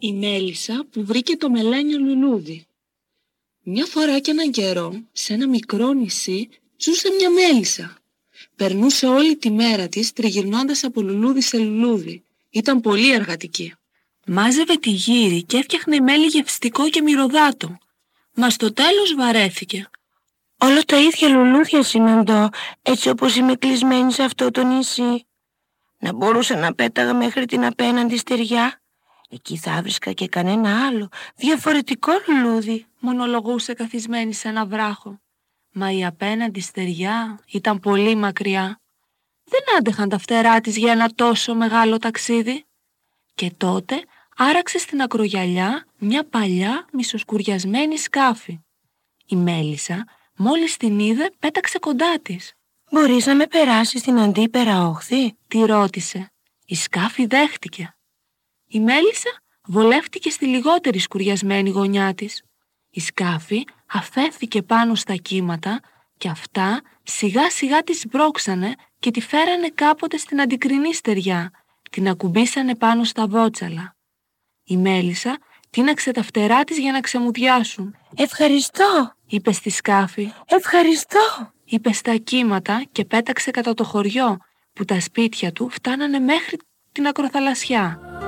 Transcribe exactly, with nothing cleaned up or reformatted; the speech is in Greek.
Η μέλισσα που βρήκε το μελάνιο λουλούδι. Μια φορά και έναν καιρό, σε ένα μικρό νησί, ζούσε μια μέλισσα. Περνούσε όλη τη μέρα της τριγυρνώντας από λουλούδι σε λουλούδι. Ήταν πολύ εργατική. Μάζευε τη γύρι και έφτιαχνε μέλι γευστικό και μυρωδάτο. Μα στο τέλος βαρέθηκε. Όλο τα ίδια λουλούδια συναντώ, έτσι όπως είμαι κλεισμένη σε αυτό το νησί. Να μπορούσα να πέταγα μέχρι την απέναντι στεριά. Εκεί θα βρίσκα και κανένα άλλο, διαφορετικό λουλούδι. Μονολογούσε καθισμένη σε ένα βράχο. Μα η απέναντι στεριά ήταν πολύ μακριά. Δεν άντεχαν τα φτερά της για ένα τόσο μεγάλο ταξίδι. Και τότε άραξε στην ακρογιαλιά μια παλιά μισοσκουριασμένη σκάφη. Η μέλισσα, μόλις την είδε, πέταξε κοντά της. «Μπορείς να με περάσεις στην αντίπερα όχθη?» τη ρώτησε. Η σκάφη δέχτηκε. Η μέλισσα βολεύτηκε στη λιγότερη σκουριασμένη γωνιά της. Η σκάφη αφέθηκε πάνω στα κύματα και αυτά σιγά σιγά τη σμπρώξανε και τη φέρανε κάποτε στην αντικρινή στεριά. Την ακουμπήσανε πάνω στα βότσαλα. Η μέλισσα τίναξε τα φτερά της για να ξεμουδιάσουν. «Ευχαριστώ», είπε στη σκάφη. «Ευχαριστώ», είπε στα κύματα και πέταξε κατά το χωριό που τα σπίτια του φτάνανε μέχρι την ακροθαλασσιά.